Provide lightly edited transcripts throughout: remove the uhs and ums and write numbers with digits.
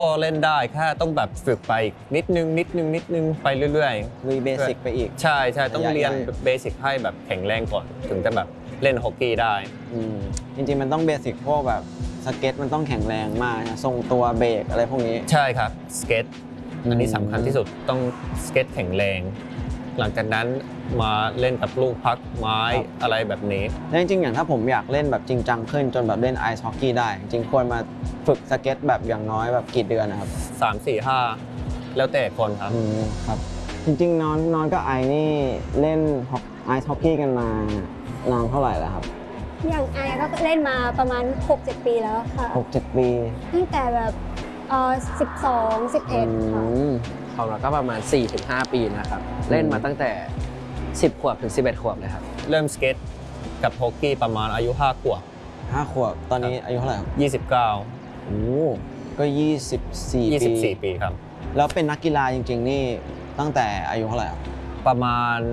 ก็เล่นได้แค่ต้องแบบฝึกไปนิดนึงไปเรื่อยๆลุยเบสิกไปอีกใช่ต้องเรียนเบสิกให้แบบแข็งแรงก่อนถึงจะแบบเล่นฮอกกี้ได้จริงๆมันต้องเบสิกพวกแบบสเก็ตมันต้องแข็งแรงมากนะทรงตัวเบรกอะไรพวกนี้ใช่ครับสเก็ตอันนี้สำคัญที่สุดต้องสเก็ตแข็งแรงหลังจากนั้นมาเล่นกับลูกพักไม้อะไรแบบนี้แล้วจริงๆอย่างถ้าผมอยากเล่นแบบจริงจังขึ้นจนแบบเล่นไอซ์ฮอกกี้ได้จริงควรมาฝึกสเก็ตแบบอย่างน้อยแบบกี่เดือนนะครับ 3 4 5แล้วแต่คนครับครับจริงๆน้องก็ไอนี่เล่นไอซ์ฮอกกี้กันมานานเท่าไหร่แล้วครับอย่างไอก็เล่นมาประมาณ 6-7 ปีแล้วค่ะ 6-7 ปีตั้งแต่แบบ12 11ค่ะของเราก็ประมาณ 4-5 ปีนะครับเล่นมาตั้งแต่10 ขวบถึง 11 ขวบเลยครับเริ่มสเก็ตกับฮอกกี้ประมาณอายุ5 ขวบ 5 ขวบตอนนี้อายุเท่าไหร่ครับ 29 โอ้ก็24 ปีครับแล้วเป็นนักกีฬาจริงๆนี่ตั้งแต่อายุเท่าไหร่ประมาณ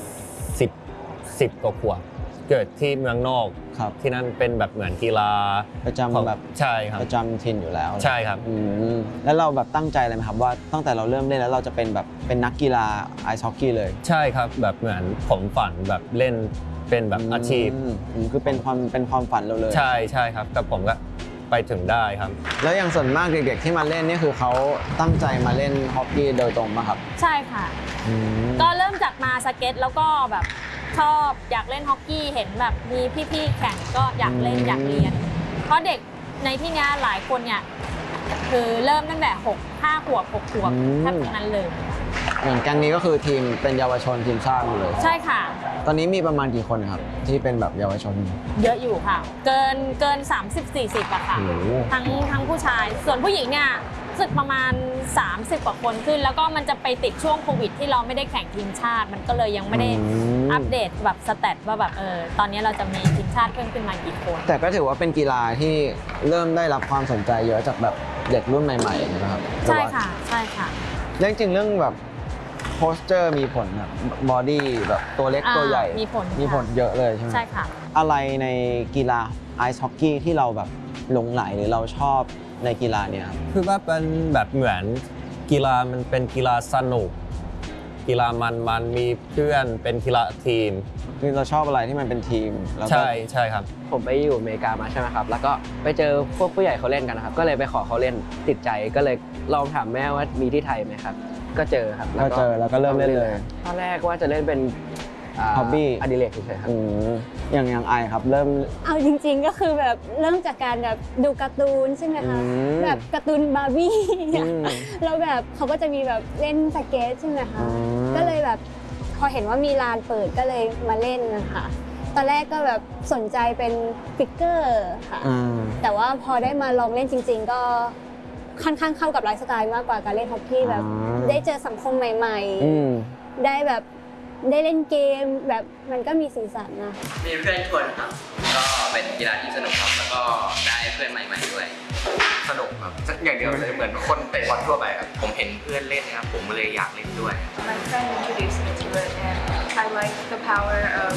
10 กว่าขวบเกิดที่เมืองนอกที่นั่นเป็นแบบเหมือนกีฬาประจำแบบใช่ครับประจำถิ่นอยู่แล้วใช่ครับแล้วเราแบบตั้งใจเลยไหมครับว่าตั้งแต่เราเริ่มเล่นแล้วเราจะเป็นแบบเป็นนักกีฬาไอซ์ฮอกกี้เลยใช่ครับแบบเหมือนผมฝันแบบเล่นเป็นแบบอาชีพคือเป็นความฝันเราเลยใช่ครับแต่ผมก็ไปถึงได้ครับแล้วอย่างส่วนมากเด็กๆที่มาเล่นนี่คือเขาตั้งใจมาเล่นฮอกกี้โดยตรงป่ะครับใช่ค่ะก็เริ่มจากมาสเก็ตแล้วก็แบบชอบอยากเล่นฮอกกี้เห็นแบบมีพี่ๆแข่งก็อยากเล่นอยากเรียนเพราะเด็กในที่นี้หลายคนเนี่ยคือเริ่มตั้งแต่5 ขวบ 6 ขวบแทบทั้งนั้นเลยอย่างแก๊งนี้ก็คือทีมเป็นเยาวชนทีมชาติเลยใช่ค่ะตอนนี้มีประมาณกี่คนครับที่เป็นแบบเยาวชนเยอะอยู่ค่ะเกิน30-40อะค่ะทั้งผู้ชายส่วนผู้หญิงเนี่ยสึกประมาณ30 กว่าคนขึ้นแล้วก็มันจะไปติดช่วงโควิดที่เราไม่ได้แข่งทีมชาติมันก็เลยยังไม่ได้อัปเดตแบบสแตทว่าแบบตอนนี้เราจะมีทีมชาติเพิ่มขึ้นมากี่คนแต่ก็ถือว่าเป็นกีฬาที่เริ่มได้รับความสนใจเยอะจากแบบเด็กรุ่นใหม่ๆนะครับใช่ค่ะเรื่องจริงเรื่องแบบโพสเจอร์มีผลแบบบอดี้แบบตัวเล็กตัวใหญ่มีผลเยอะเลยใช่ไหมใช่ค่ะอะไรในกีฬาไอซ์ฮอกกี้ที่เราแบบหลงไหลหรือเราชอบในกีฬาเนี่ยคือว่าเป็นแบบเหมือนกีฬามันเป็นกีฬาสนุกกีฬามันมีเพื่อนเป็นกีฬาทีมคือเราชอบอะไรที่มันเป็นทีมใช่ครับผมไปอยู่อเมริกามาใช่ไหมครับแล้วก็ไปเจอพวกผู้ใหญ่เขาเล่นกันนะครับก็เลยไปขอเขาเล่นติดใจก็เลยลองถามแม่ว่ามีที่ไทยไหมครับก็เจอครับแล้วก็เริ่มเล่นเลยตอนแรกว่าจะเล่นเป็นฮ็อบบี้อดิเรกเฉยๆครับอย่างไอครับเริ่มเอาจริงๆก็คือแบบเริ่มจากการแบบดูการ์ตูนใช่ไหมคะแบบการ์ตูนบาร์บี้แล้วแบบเขาก็จะมีแบบเล่นสเก็ตใช่ไหมคะก็เลยแบบพอเห็นว่ามีลานเปิดก็เลยมาเล่นนะคะตอนแรกก็แบบสนใจเป็นฟิกเกอร์ค่ะแต่ว่าพอได้มาลองเล่นจริงๆก็ค่อนข้างเข้ากับไลฟ์สไตล์มากกว่าการเล่นฮอกกี้แบบได้เจอสังคมใหม่ๆได้แบบได้เล่นเกมแบบมันก็มีสีสันนะมีเพื่อนชวนครับก็เป็นกีฬาที่สนุกครับแล้วก็ได้เพื่อนใหม่ๆด้วยสนุกครับอย่างเดียวเลยเหมือนคนเตะบอลทั่วไปครับผมเห็นเพื่อนเล่นนะครับผมเลยอยากเล่นด้วย My friend introduced me to it and I like the power of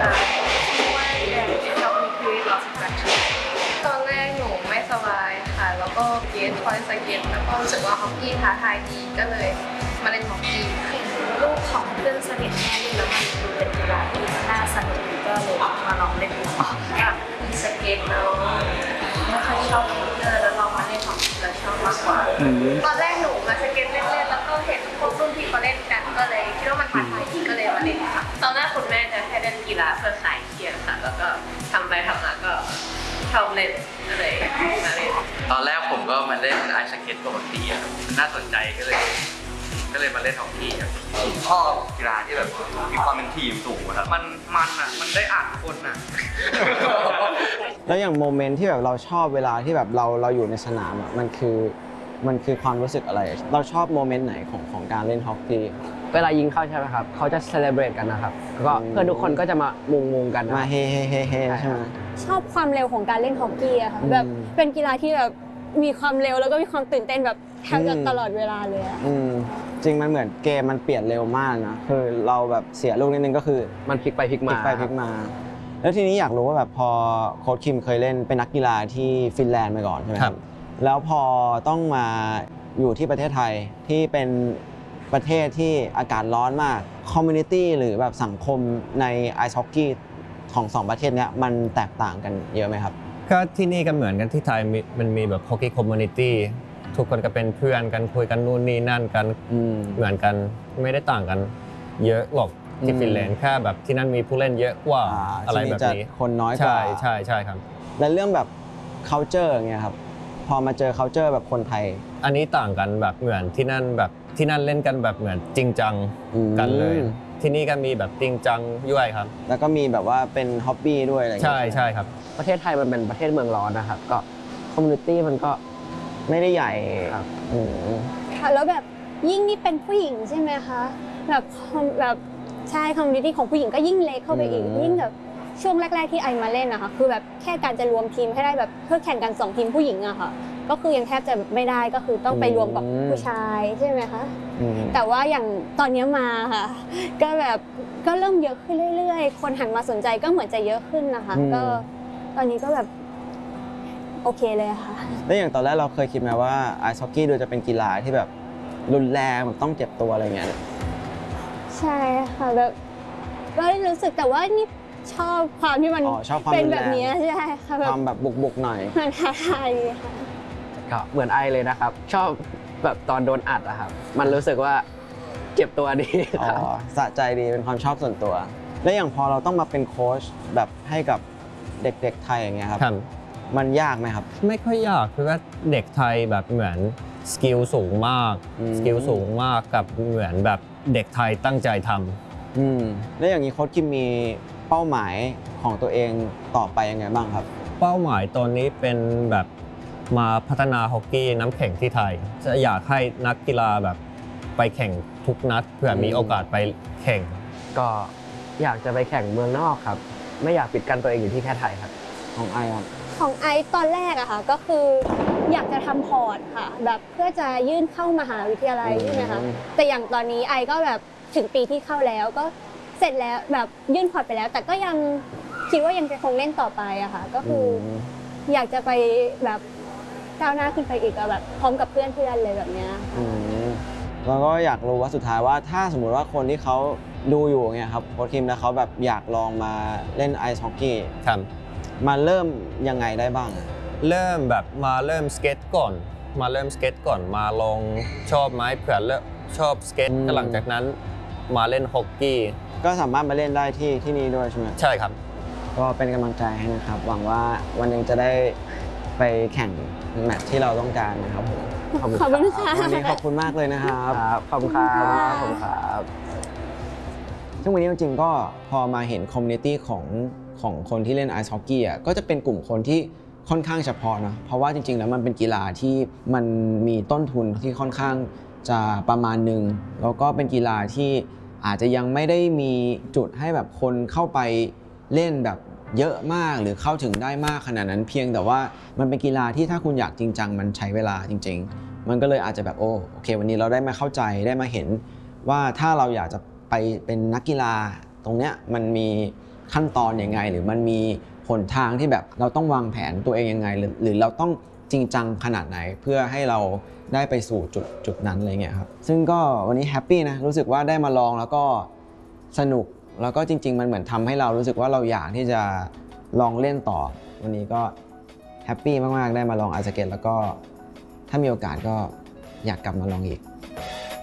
teamwork and it helped me create lots of connections ตอนแรกหนูไม่สบายค่ะแล้วก็เกตคอยสเก็ตแล้วก็รู้สึกว่าฮอกกี้ท้าทายดีก็เลยมาเล่นฮอกกี้ลูกของเพื่อนสนิทแม่นี่แล้วมันดูเป็นกีฬาที่น่าสนุกก็เลยมาลองเล่นดูกับมีสเก็ตแล้วไม่ค่อยชอบฟิกเกอร์แล้วลองมาเล่นฮอกกี้แล้วชอบมากกว่าตอนแรกหนูมาสเก็ตเล่นๆแล้วก็เห็นพวกรุ่นพี่เขาเล่นกันก็เลยคิดว่ามันท้าทายดีก็เลยมาเล่นค่ะตอนแรกคุณแม่จะให้เล่นกีฬาเพื่อคลายเครียดค่ะแล้วก็ทำไปทำมาก็ชอบเล่นก็เลยมาเล่นตอนแรกผมก็มาเล่นไอซ์สเก็ตปกติครับน่าสนใจก็เลยมาเล่นฮอกกี้ครับผมชอบกีฬาที่แบบมีความเป็นทีมสูงครับมันได้อ่านคนอ่ะแล้วอย่างโมเมนต์ที่แบบเราชอบเวลาที่แบบเราอยู่ในสนามอ่ะมันคือความรู้สึกอะไรเราชอบโมเมนต์ไหนของการเล่นฮอกกี้เวลายิงเข้าใช่ไหมครับเขาจะเซเลบรตกันนะครับแล้วก็เพื่อนทุกคนก็จะมามุงกันมาเฮ้ใช่ไหมชอบความเร็วของการเล่นฮอกกี้อะค่ะแบบเป็นกีฬาที่แบบมีความเร็วแล้วก็มีความตื่นเต้นแบบแทบจะตลอดเวลาเลยอะจริงมันเหมือนเกมมันเปลี่ยนเร็วมากนะคือเราแบบเสียลูกนิดนึงก็คือมันพลิกไปพลิกมาแล้วทีนี้อยากรู้ว่าแบบพอโค้ชคิมเคยเล่นเป็นนักกีฬาที่ฟินแลนด์มาก่อนใช่ไหมครับแล้วพอต้องมาอยู่ที่ประเทศไทยที่เป็นประเทศที่อากาศร้อนมากคอมมูนิตี้หรือแบบสังคมในไอซ์ฮอกกี้ของสองประเทศเนี้ยมันแตกต่างกันเยอะไหมครับก็ที่นี่ก็เหมือนกันที่ไทยมันมีแบบฮอกกี้คอมมูนิตี้ทุกคนก็เป็นเพื่อนกันคุยกันนู่นนี่นั่นกันเหมือนกันไม่ได้ต่างกันเยอะหรอกที่ฟินแลนด์แค่แบบที่นั่นมีผู้เล่นเยอะกว่าอะไรแบบนี้คนน้อยกว่าใช่ครับและเรื่องแบบ culture เงี้ยครับพอมาเจอ culture แบบคนไทยอันนี้ต่างกันแบบเหมือนที่นั่นแบบที่นั่นเล่นกันแบบเหมือนจริงจังกันเลยที่นี่ก็มีแบบจริงจังด้วยครับแล้วก็มีแบบว่าเป็นฮ็อบบี้ด้วยอะไรอย่างเงี้ยใช่ครับประเทศไทยมันเป็นประเทศเมืองร้อนนะครับก็คอมมูนิตี้มันก็ไม่ได้ใหญ่ครับค่ะแล้วแบบยิ่งนี่เป็นผู้หญิงใช่ไหมคะแบบใช่คอมมูนิตี้ของผู้หญิงก็ยิ่งเล็กเข้าไปอีกยิ่งแบบช่วงแรกๆที่ไอมาเล่นนะคะคือแบบแค่การจะรวมทีมให้ได้แบบเพื่อแข่งกัน2ทีมผู้หญิงอะค่ะก็คือยังแทบจะไม่ได้ก็คือต้องไปรวมกับผู้ชายใช่ไหมคะแต่ว่าอย่างตอนนี้มาค่ะก็แบบก็เริ่มเยอะขึ้นเรื่อยๆคนหันมาสนใจก็เหมือนจะเยอะขึ้นนะคะก็ตอนนี้ก็แบบโอเคเลยค่ะแล้วอย่างตอนแรกเราเคยคิดไหมว่าไอซ์ฮอกกี้ดูจะเป็นกีฬาที่แบบรุนแรงแบบต้องเจ็บตัวอะไรเงี้ยใช่ค่ะแบบก็รู้สึกแต่ว่านี่ชอบความที่มันเป็นแบบนี้ใช่ค่ะความแบบบุกๆหน่อยมันท้าทายค่ะก็เหมือนไอเลยนะครับชอบแบบตอนโดนอัดอะครับมันรู้สึกว่าเจ็บตัวดีครับสะใจดีเป็นความชอบส่วนตัวแล้วอย่างพอเราต้องมาเป็นโค้ชแบบให้กับเด็กๆไทยอย่างเงี้ยครับมันยากไหมครับไม่ค่อยยากคือว่าเด็กไทยแบบเหมือนสกิลสูงมากกับเหมือนแบบเด็กไทยตั้งใจทำแล้วอย่างนี้โค้ชคิมมีเป้าหมายของตัวเองต่อไปยังไงบ้างครับเป้าหมายตอนนี้เป็นแบบมาพัฒนาฮอกกี้น้ำแข็งที่ไทยจะอยากให้นักกีฬาแบบไปแข่งทุกนัดเพื่อมีโอกาสไปแข่งก็อยากจะไปแข่งเมืองนอกครับไม่อยากปิดกั้นตัวเองอยู่ที่แค่ไทยครับของไอครับของไอตอนแรกอะค่ะก็คืออยากจะทำพอร์ตค่ะแบบเพื่อจะยื่นเข้ามหาวิทยาลัยใช่ไหมคะแต่อย่างตอนนี้ไอก็แบบถึงปีที่เข้าแล้วก็เสร็จแล้วแบบยื่นพอร์ตไปแล้วแต่ก็ยังคิดว่ายังจะคงเล่นต่อไปอะค่ะก็คืออยากจะไปแบบก้าวหน้าขึ้นไปอีกแบบพร้อมกับเพื่อนเลยแบบนี้แล้วก็อยากรู้ว่าสุดท้ายว่าถ้าสมมุติว่าคนที่เขาดูอยู่เนี่ยครับโค้ชคิมแล้วเขาแบบอยากลองมาเล่นไอซ์ฮอกกี้มาเริ่มยังไงได้บ้างเริ่มแบบมาเริ่มสเก็ตก่อนมาลองชอบไหมเผื่อชอบสเก็ตก็หลังจากนั้นมาเล่นฮอกกี้ก็สามารถมาเล่นได้ที่นี่ด้วยใช่ไหมใช่ครับก็เป็นกำลังใจให้นะครับหวังว่าวันนึงจะได้ไปแข่งแมตช์ที่เราต้องการนะครับผมขอบคุณค่ะวันนี้ขอบคุณมากเลยนะครับขอบคุณครับซึ่งวันนี้จริงๆก็พอมาเห็นคอมมูนิตี้ของคนที่เล่นไอซ์ฮอกกี้อ่ะก็จะเป็นกลุ่มคนที่ค่อนข้างเฉพาะนะเพราะว่าจริงๆแล้วมันเป็นกีฬาที่มันมีต้นทุนที่ค่อนข้างจะประมาณนึงแล้วก็เป็นกีฬาที่อาจจะยังไม่ได้มีจุดให้แบบคนเข้าไปเล่นแบบเยอะมากหรือเข้าถึงได้มากขนาดนั้นเพียงแต่ว่ามันเป็นกีฬาที่ถ้าคุณอยากจริงจังมันใช้เวลาจริงๆมันก็เลยอาจจะแบบโอเควันนี้เราได้มาเข้าใจได้มาเห็นว่าถ้าเราอยากจะไปเป็นนักกีฬาตรงเนี้ยมันมีขั้นตอนยังไงหรือมันมีหนทางที่แบบเราต้องวางแผนตัวเองยังไงหรือเราต้องจริงจังขนาดไหนเพื่อให้เราได้ไปสู่จุดนั้นอะไรเงี้ยครับซึ่งก็วันนี้แฮปปี้นะรู้สึกว่าได้มาลองแล้วก็สนุกแล้วก็จริงๆมันเหมือนทำให้เรารู้สึกว่าเราอยากที่จะลองเล่นต่อวันนี้ก็แฮปปี้มากๆได้มาลองไอซ์สเก็ตแล้วก็ถ้ามีโอกาสก็อยากกลับมาลองอีก